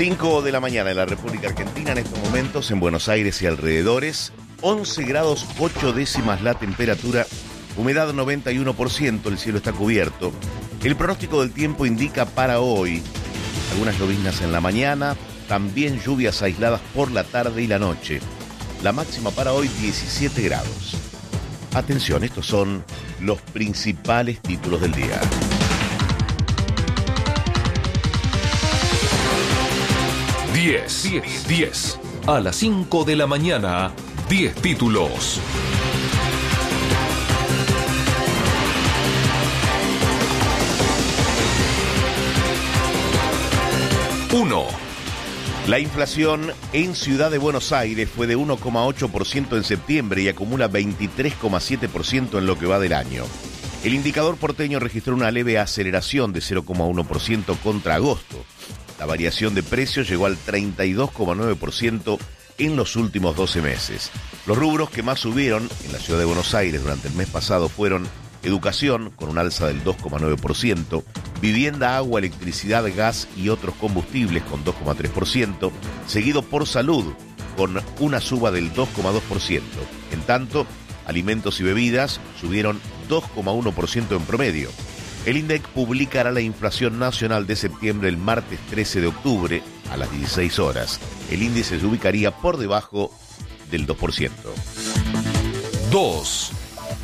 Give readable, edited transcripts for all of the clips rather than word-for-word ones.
5 de la mañana en la República Argentina, en estos momentos en Buenos Aires y alrededores, 11 grados 8 décimas la temperatura, humedad 91%, el cielo está cubierto. El pronóstico del tiempo indica para hoy algunas lloviznas en la mañana, también lluvias aisladas por la tarde y la noche. La máxima para hoy 17 grados. Atención, estos son los principales títulos del día. 10. A las 5 de la mañana, 10 títulos. Uno. La inflación en Ciudad de Buenos Aires fue de 1,8% en septiembre y acumula 23,7% en lo que va del año. El indicador porteño registró una leve aceleración de 0,1% contra agosto. La variación de precios llegó al 32,9% en los últimos 12 meses. Los rubros que más subieron en la Ciudad de Buenos Aires durante el mes pasado fueron educación, con un alza del 2,9%, vivienda, agua, electricidad, gas y otros combustibles con 2,3%, seguido por salud, con una suba del 2,2%. En tanto, alimentos y bebidas subieron 2,1% en promedio. El INDEC publicará la inflación nacional de septiembre el martes 13 de octubre a las 16 horas. El índice se ubicaría por debajo del 2%. 2.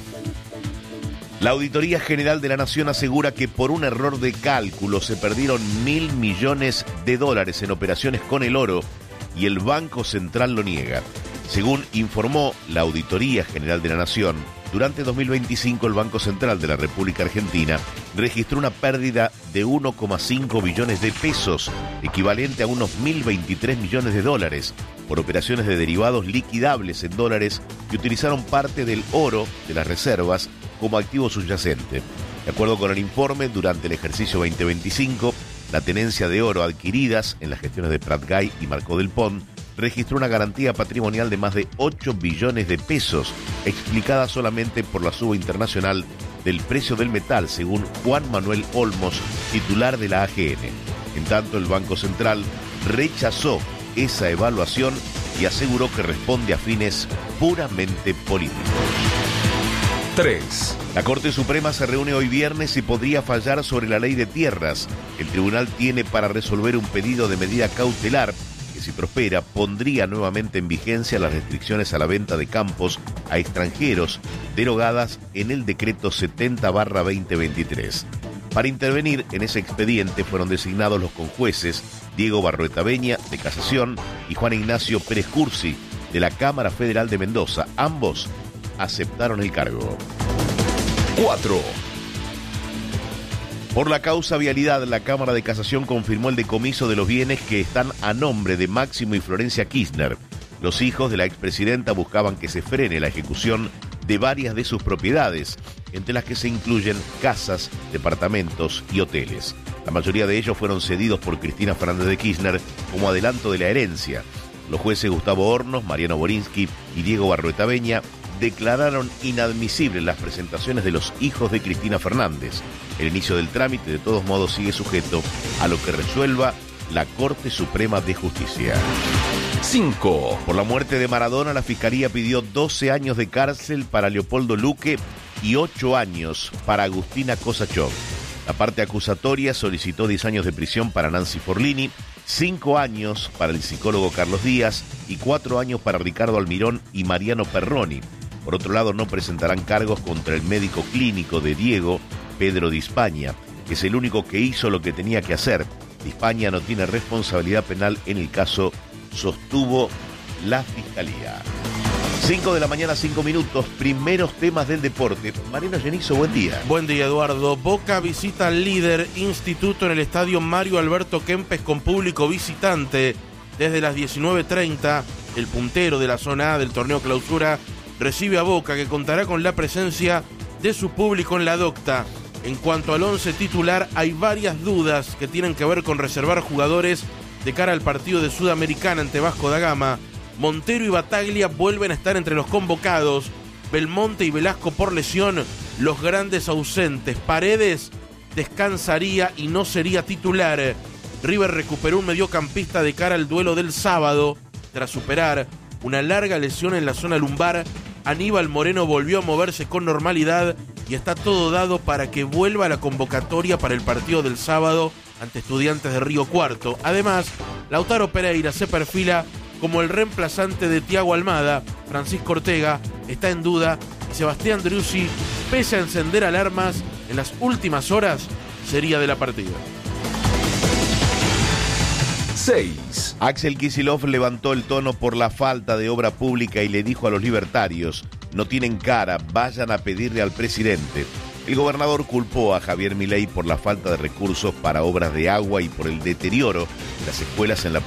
La Auditoría General de la Nación asegura que por un error de cálculo se perdieron $1.000 millones en operaciones con el oro y el Banco Central lo niega. Según informó la Auditoría General de la Nación, durante 2025 el Banco Central de la República Argentina registró una pérdida de 1,5 billones de pesos, equivalente a unos 1.023 millones de dólares, por operaciones de derivados liquidables en dólares que utilizaron parte del oro de las reservas como activo subyacente. De acuerdo con el informe, durante el ejercicio 2025, la tenencia de oro adquiridas en las gestiones de Prat Gay y Marco del Pont registró una garantía patrimonial de más de 8 billones de pesos, explicada solamente por la suba internacional del precio del metal, según Juan Manuel Olmos, titular de la AGN. En tanto, el Banco Central rechazó esa evaluación y aseguró que responde a fines puramente políticos. 3. La Corte Suprema se reúne hoy viernes y podría fallar sobre la ley de tierras. El tribunal tiene para resolver un pedido de medida cautelar que, si prospera, pondría nuevamente en vigencia las restricciones a la venta de campos a extranjeros derogadas en el decreto 70/2023. Para intervenir en ese expediente fueron designados los conjueces Diego Barroeta Beña, de Casación, y Juan Ignacio Pérez Cursi, de la Cámara Federal de Mendoza. Ambos aceptaron el cargo. 4. Por la causa vialidad, la Cámara de Casación confirmó el decomiso de los bienes que están a nombre de Máximo y Florencia Kirchner. Los hijos de la expresidenta buscaban que se frene la ejecución de varias de sus propiedades, entre las que se incluyen casas, departamentos y hoteles. La mayoría de ellos fueron cedidos por Cristina Fernández de Kirchner como adelanto de la herencia. Los jueces Gustavo Hornos, Mariano Borinsky y Diego Barroeta Beña declararon inadmisibles las presentaciones de los hijos de Cristina Fernández. El inicio del trámite, de todos modos, sigue sujeto a lo que resuelva la Corte Suprema de Justicia. 5. Por la muerte de Maradona, la Fiscalía pidió 12 años de cárcel para Leopoldo Luque y 8 años para Agustina Kosachov. La parte acusatoria solicitó 10 años de prisión para Nancy Forlini, 5 años para el psicólogo Carlos Díaz y 4 años para Ricardo Almirón y Mariano Perroni. Por otro lado, no presentarán cargos contra el médico clínico de Diego, Pedro Di Spagna, que es el único que hizo lo que tenía que hacer. Di Spagna no tiene responsabilidad penal en el caso, sostuvo la Fiscalía. 5 de la mañana, 5 minutos, primeros temas del deporte. Mariano Genizo, buen día. Buen día, Eduardo. Boca visita al líder Instituto en el estadio Mario Alberto Kempes con público visitante. Desde las 19:30, el puntero de la zona A del torneo clausura recibe a Boca, que contará con la presencia de su público en la docta. En cuanto al 11 titular, hay varias dudas que tienen que ver con reservar jugadores de cara al partido de Sudamericana ante Vasco da Gama. Montero y Bataglia vuelven a estar entre los convocados. Belmonte y Velasco por lesión, los grandes ausentes. Paredes descansaría y no sería titular. River recuperó un mediocampista de cara al duelo del sábado. Tras superar una larga lesión en la zona lumbar, Aníbal Moreno volvió a moverse con normalidad y está todo dado para que vuelva a la convocatoria para el partido del sábado ante Estudiantes de Río Cuarto. Además, Lautaro Pereira se perfila como el reemplazante de Thiago Almada. Francisco Ortega está en duda y Sebastián Driussi, pese a encender alarmas en las últimas horas, sería de la partida. 6. Axel Kicillof levantó el tono por la falta de obra pública y le dijo a los libertarios: no tienen cara, vayan a pedirle al presidente. El gobernador culpó a Javier Milei por la falta de recursos para obras de agua y por el deterioro de las escuelas en la